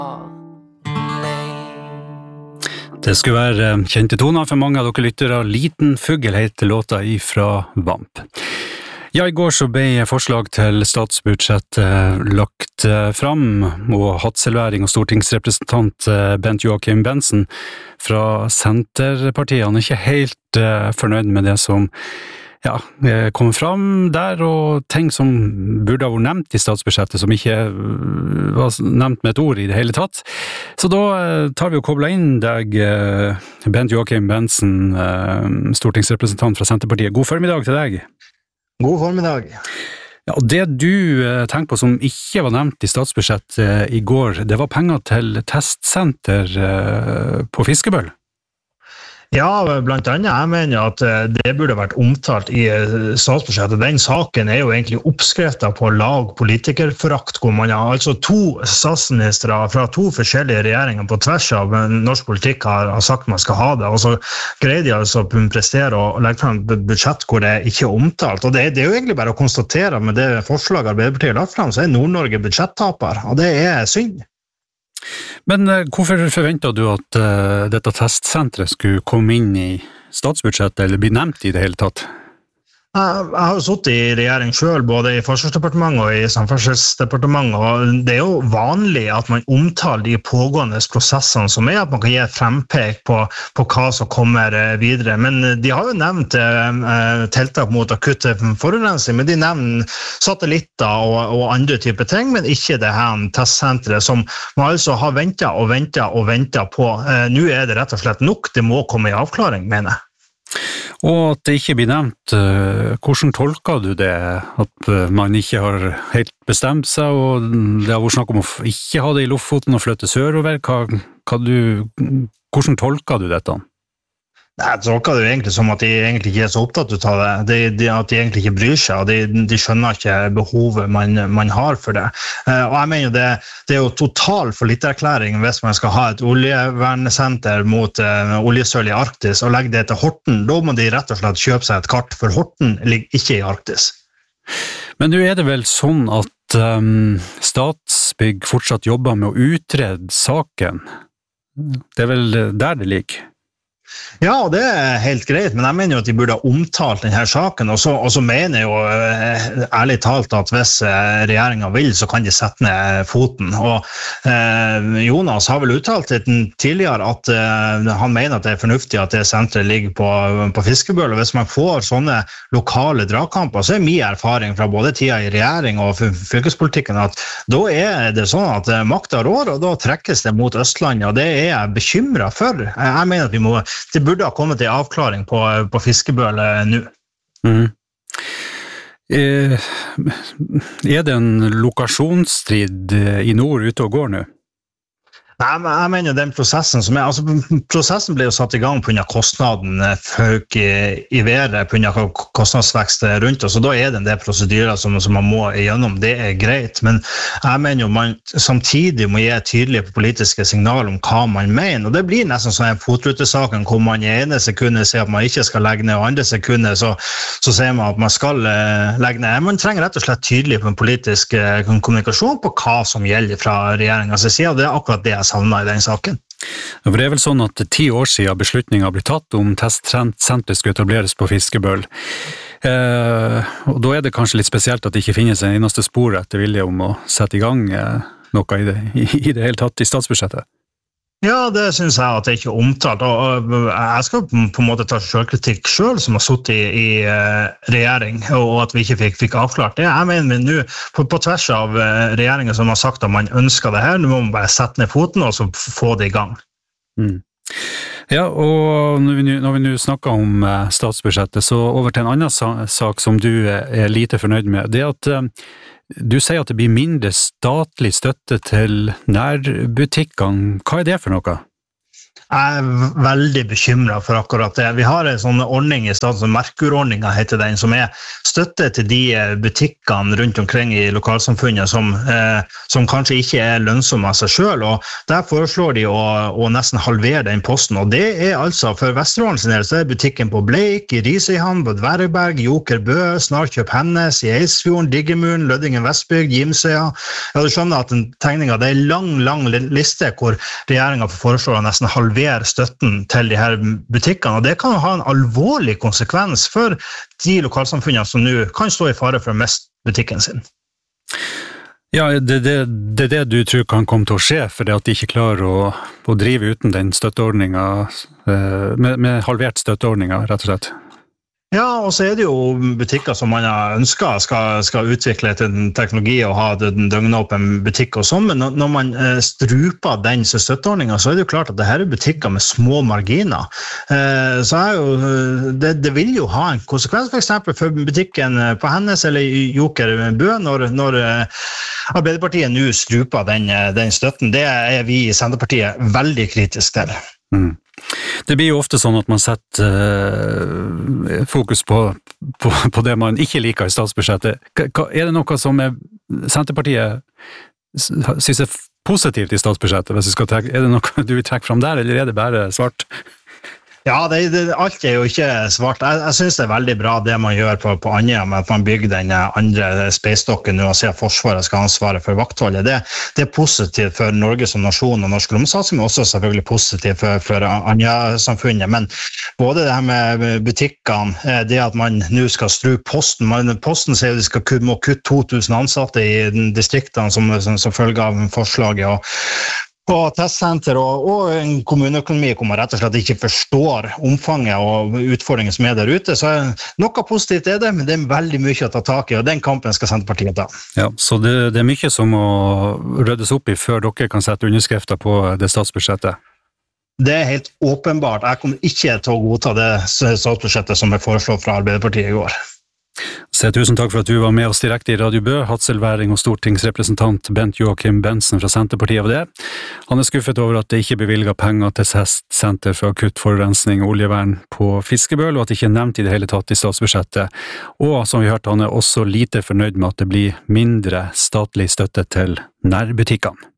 Det skulle være kjente toner for mange av dere lyttere. Liten fugl heter låta ifra Vamp. Ja, i går så ble forslag til statsbudsjett lagt fram, og hattselværing og stortingsrepresentant Bent Joachim Bentzen fra Senterpartiet, han ikke helt fornøyd med det som kommer fram der, og ting som burde ha vært nevnt i statsbudsjettet, som ikke var nevnt med et ord i det hele tatt. Så da tar vi og kobler inn deg, Bent Joachim Bentzen, stortingsrepresentant fra Senterpartiet. God formiddag til deg. God formiddag. Ja, og det du tenker på som ikke var nevnt i statsbudsjettet i går, det var penger til testsenter på Fiskebøl. Ja, blant annet. Jeg mener at det burde vært omtalt i statsbudsjettet. Den saken jo egentlig oppskriftet på lag politikerforakt, hvor man har altså to statsministre fra to forskjellige regjeringer på tvers av norsk politikk har sagt man skal ha det, og så greier de altså å prestere og legge frem et budsjett hvor det ikke omtalt. Og det jo egentlig bare å konstatere med det forslaget Arbeiderpartiet har lagt frem, så Nord-Norge budsjettaper, og det synd. Men hvorfor forventet du at dette testsenteret skulle komme inn i statsbudsjettet, eller bli nevnt i det hele tatt? Jeg har jo sittet i regjering selv, både i Forsvarsdepartementet og i Samferdselsdepartementet, og det jo vanlig at man omtaler de pågående prosessene som at man kan gi et frempek på hva som kommer videre. Men de har jo nevnt tiltak mot akutte forurensning, men de nevner satellitter og andre typer ting, men ikke det her testsenteret som man altså har ventet på. Nå det rett og slett nok, det må komme i avklaring, mener jeg. Og at det ikke blir nevnt, hvordan tolker du det? At man ikke har helt bestemt seg, og det har vært snakk om å ikke ha det i Lofoten og flytte sørover. Hvordan tolker du dette? Jeg tolker det jo egentlig som at de egentlig ikke så opptatt av det, at de egentlig ikke bryr seg, og de skjønner ikke behovet man har for det. Og jeg mener det jo total forlitterklæring hvis man skal ha et oljevernsenter mot oljesøl i Arktis, og legge det til Horten. Da må de rett og slett kjøpe seg et kart, for Horten ligger ikke i Arktis. Men nå det vel sånn at Statsbygg fortsatt jobber med å utrede saken. Det vel der det ligger. Ja, og det helt greit, men jeg mener jo at de burde ha omtalt denne saken, og så mener jeg jo ærlig talt at hvis regjeringen vil, så kan de sette ned foten. Og Jonas har vel uttalt tidligere at han mener at det fornuftig at det senteret ligger på Fiskebøl, og hvis man får sånne lokale dragkamper, så min erfaring fra både tida i regjering og fylkespolitikken at da det sånn at makta rår, og da trekkes det mot Østlandet, og det jeg bekymret for. Jeg mener at det burde ha kommet til avklaring på Fiskebøl nå. Det en lokasjonsstrid i nord ute og går nå? Nei, men jeg mener den prosessen prosessen ble jo satt i gang på grunn av kostnaden folk i været, på grunn av kostnadsvekst rundt oss, og da det en del prosedyrer som man må igjennom. Det greit, men jeg mener jo man samtidig må gi tydelig politiske signal om hva man mener, og det blir nesten sånn en fotrutesaken hvor man i ene sekundet sier at man ikke skal legge ned, og andre sekundet så sier man at man skal legge ned. Man trenger rett og slett tydelig på en politisk kommunikasjon på hva som gjelder fra regjeringens side, og det akkurat det jeg savnet i den saken. For det vel sånn at 10 år siden beslutningen ble tatt om testsenteret skulle etableres på Fiskebøl. Og da det kanskje litt spesielt at det ikke finnes en eneste spor etter vilje om å sette i gang noe i det hele tatt i statsbudsjettet. Ja, det synes jeg at det ikke omtalt, og jeg skal på en måte ta selvkritikk selv som har suttet i regjering, og at vi ikke fikk avklart det. Jeg mener nå, på tvers av regjeringen som har sagt at man ønsker det her, nå må man bare sette ned foten og så få det i gang. Ja, og når vi nå snakker om statsbudsjettet, så over til en annen sak som du lite fornøyd med, det at du sier at det blir mindre statlig støtte til nærbutikkene. Hva det for noe? Jeg veldig bekymret for akkurat det. Vi har en sånn ordning i stedet, som Merkur-ordningen heter den, som støtte til de butikkene rundt omkring i lokalsamfunnet som kanskje ikke lønnsomme av seg selv, og der foreslår de å nesten halvere den posten, og det altså, for Vesterålen sin del, så butikken på Bleik, i Risøyhamn, på Dvergberg, Joker Bø, Snarkjøp Hennes, i Eisfjorden, Diggemuren, Løddingen Vestbygd, Gimsøya. Ja, du skjønner at den tegningen, det lang liste hvor regjeringen foreslår å nesten halvere støtten til de her butikkene, og det kan ha en alvorlig konsekvens for de lokalsamfunnene som nå kan stå i fare for å miste butikken sin. Ja, det det du tror kan komme til å skje, for det at de ikke klarer å drive uten den støtteordningen, med halvert støtteordninger, rett og slett. Ja, og så det jo butikker som man har ønsket skal utvikle en teknologi og ha en døgnåpen butikk og sånn, men når man struper den støtteordningen, så det jo klart at det her butikker med små marginer. Så det vil jo ha en konsekvens, for eksempel for butikken på Hennes eller Joker Bø, når Arbeiderpartiet nå struper den støtten. Det vi i Senterpartiet veldig kritisk til. Mm. Det blir jo ofte sånn at man setter fokus på det man ikke liker i statsbudsjettet. Det noe som Senterpartiet synes positivt i statsbudsjettet? Det noe du vil trekke fram der, eller det bare svart? Ja, alt jo ikke svart. Jeg synes det veldig bra det man gjør på Andøya, med at man bygger den andre speistokken nå og sier at Forsvaret skal ha ansvaret for vaktholdet. Det positivt for Norge som nasjon og norsk romsatsing, men også selvfølgelig positivt for Andøya-samfunnet. Men både det her med butikkene, det at man nå skal stru Posten, Posten sier at de må kutte 2000 ansatte i distriktene som følge av forslaget, og testsenter og en kommuneøkonomi hvor man rett og slett ikke forstår omfanget og utfordringen som der ute. Så noe positivt det, men det veldig mye å ta tak i, og den kampen skal Senterpartiet ta. Ja, så det mye som må ryddes opp i før dere kan sette underskrifter på det statsbudsjettet? Det helt åpenbart. Jeg kommer ikke til å godta det statsbudsjettet som foreslått fra Arbeiderpartiet i går. Så tusen takk for at du var med oss direkte i Radio Bø, Hadsel-væring og stortingsrepresentant Bent Joakim Bentzen fra Senterpartiet av det. Han skuffet over at det ikke bevilget penger til Senter for akutt forurensning og oljevern på Fiskebøl, og at det ikke nevnt i det hele tatt i statsbudsjettet. Og som vi hørte, han også lite fornøyd med at det blir mindre statlig støtte til nærbutikkene.